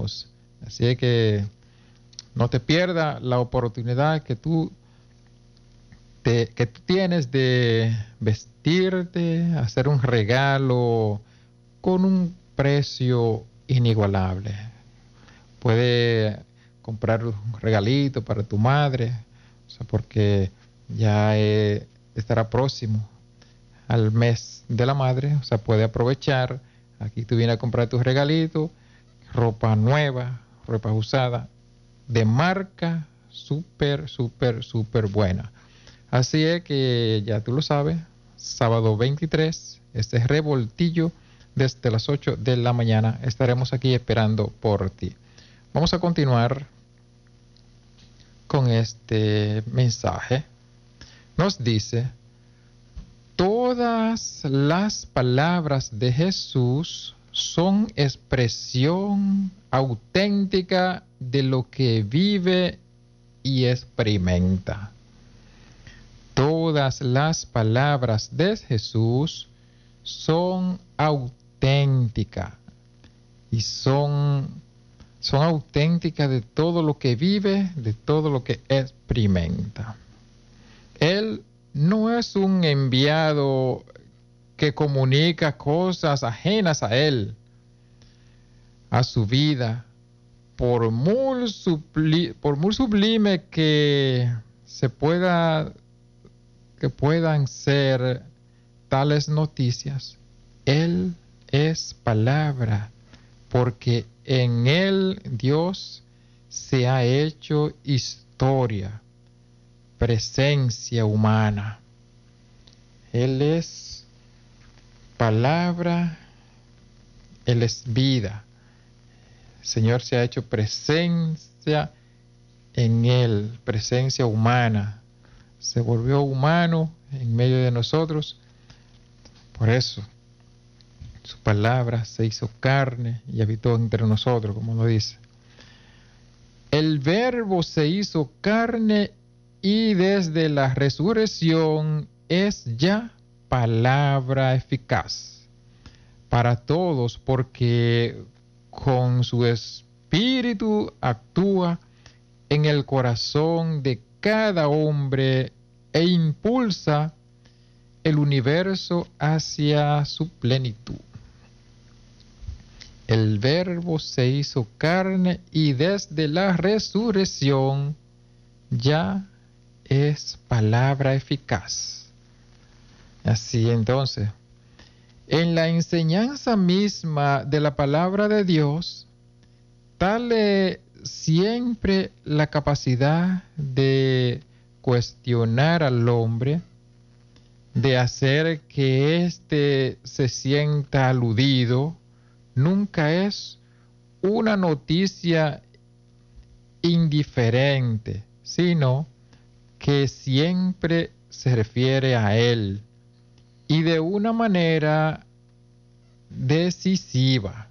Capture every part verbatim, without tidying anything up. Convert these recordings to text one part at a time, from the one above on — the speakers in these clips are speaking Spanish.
Dios. Así es que no te pierdas la oportunidad que tú, te, que tú tienes de vestirte, hacer un regalo con un precio inigualable. Puede comprar un regalito para tu madre, o sea, porque ya eh, estará próximo al mes de la madre, o sea, puede aprovechar. Aquí tú vienes a comprar tus regalitos, ropa nueva, ropa usada, de marca súper, súper, súper buena. Así es que ya tú lo sabes, sábado veintitrés, este revoltillo desde las ocho de la mañana. Estaremos aquí esperando por ti. Vamos a continuar con este mensaje. Nos dice: todas las palabras de Jesús son expresión auténtica de lo que vive y experimenta. Todas las palabras de Jesús son auténticas y son, son auténticas de todo lo que vive, de todo lo que experimenta. Él no es un enviado que comunica cosas ajenas a él, a su vida, por muy, subli- por muy sublime que se pueda, que puedan ser tales noticias. Él es palabra, porque en él Dios se ha hecho historia, presencia humana. Él es palabra, Él es vida. El Señor se ha hecho presencia en Él, presencia humana. Se volvió humano en medio de nosotros. Por eso, su palabra se hizo carne y habitó entre nosotros, como lo dice. El Verbo se hizo carne y desde la resurrección es ya palabra eficaz para todos, porque con su espíritu actúa en el corazón de cada hombre e impulsa el universo hacia su plenitud. El Verbo se hizo carne y desde la resurrección ya es palabra eficaz. Así entonces, en la enseñanza misma de la palabra de Dios, tal es siempre la capacidad de cuestionar al hombre, de hacer que éste se sienta aludido. Nunca es una noticia indiferente, sino que siempre se refiere a él y de una manera decisiva.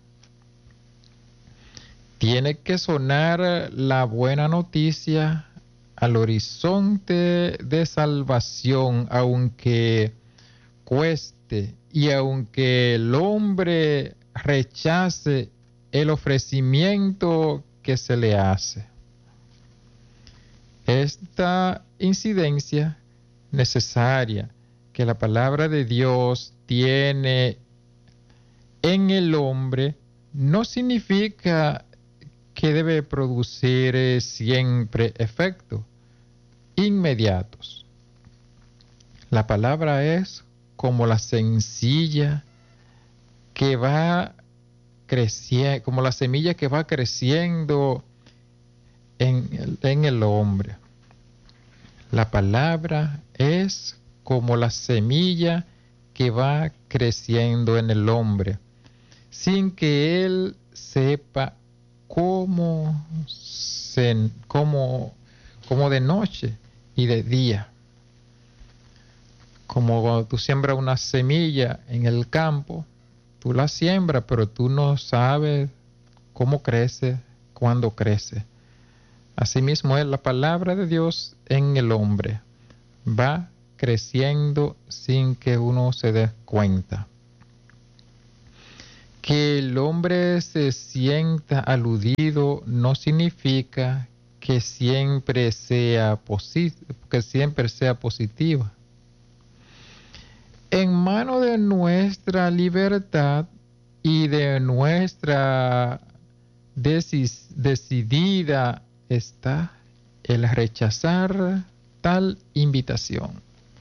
Tiene que sonar la buena noticia al horizonte de salvación, aunque cueste y aunque el hombre rechace el ofrecimiento que se le hace. Esta incidencia necesaria que la palabra de Dios tiene en el hombre no significa que debe producir siempre efectos inmediatos. La palabra es como la sencilla que va creciendo, como la semilla que va creciendo en el, en el hombre. La palabra es como la semilla que va creciendo en el hombre, sin que él sepa cómo, se, cómo, cómo de noche y de día. Como cuando tú siembras una semilla en el campo, tú la siembras, pero tú no sabes cómo crece, cuándo crece. Asimismo es la palabra de Dios en el hombre. Va creciendo sin que uno se dé cuenta. Que el hombre se sienta aludido no significa que siempre sea posi- que siempre sea positiva. En mano de nuestra libertad y de nuestra decis- decidida está el rechazar tal invitación.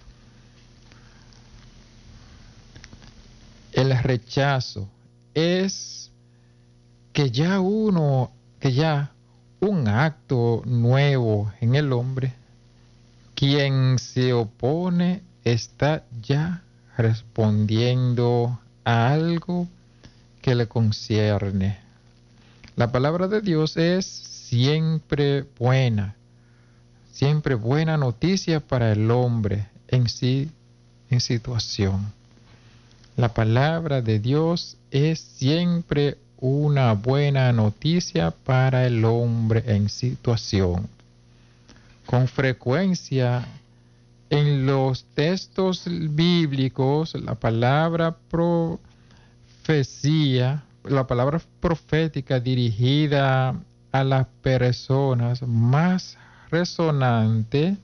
El rechazo es que ya uno, que ya un acto nuevo en el hombre, quien se opone está ya respondiendo a algo que le concierne. La palabra de Dios es siempre buena, siempre buena noticia para el hombre en sí, en situación. La palabra de Dios es siempre una buena noticia para el hombre en situación. Con frecuencia en los textos bíblicos la palabra profecía, la palabra profética dirigida a las personas más resonante,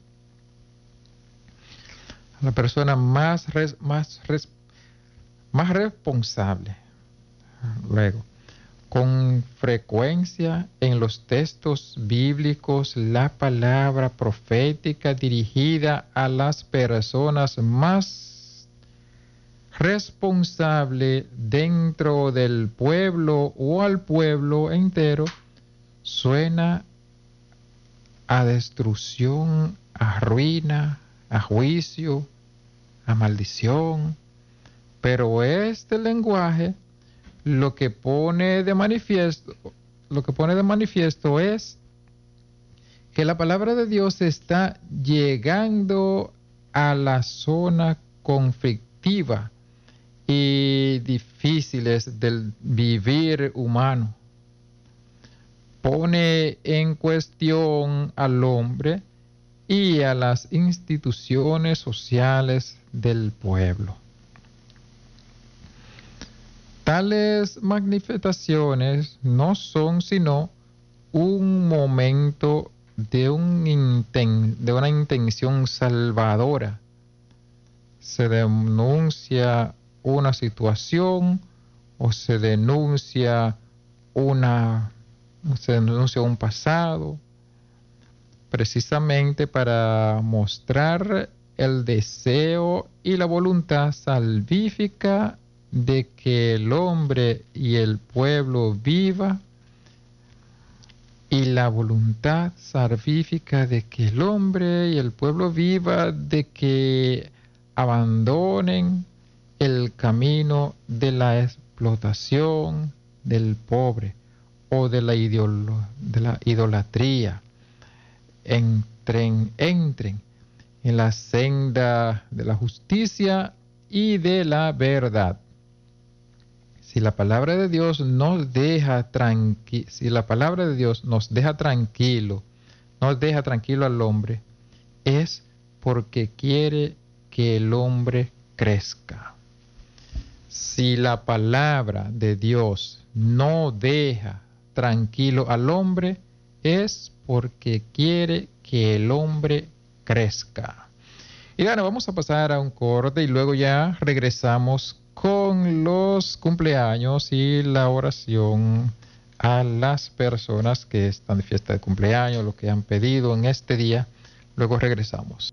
a la persona más, res, más, res, más responsable. Luego, con frecuencia en los textos bíblicos la palabra profética dirigida a las personas más responsables dentro del pueblo o al pueblo entero suena a destrucción, a ruina, a juicio, a maldición. Pero este lenguaje lo que pone de manifiesto, lo que pone de manifiesto es que la palabra de Dios está llegando a la zona conflictiva y difíciles del vivir humano. Pone en cuestión al hombre y a las instituciones sociales del pueblo. Tales manifestaciones no son sino un momento de, un inten, de una intención salvadora. Se denuncia una situación o se denuncia una, se denuncia un pasado, precisamente para mostrar el deseo y la voluntad salvífica de que el hombre y el pueblo viva, y la voluntad salvífica de que el hombre y el pueblo viva, de que abandonen el camino de la explotación del pobre o de la, idolo, de la idolatría. Entren, entren en la senda de la justicia y de la verdad. Si la palabra de Dios nos deja tranqui- si la palabra de Dios nos deja tranquilo, nos deja tranquilo al hombre, es porque quiere que el hombre crezca. Si la palabra de Dios no deja tranquilo al hombre, es porque quiere que el hombre crezca. Y bueno, vamos a pasar a un corte y luego ya regresamos con los cumpleaños y la oración a las personas que están de fiesta de cumpleaños, lo que han pedido en este día. Luego regresamos.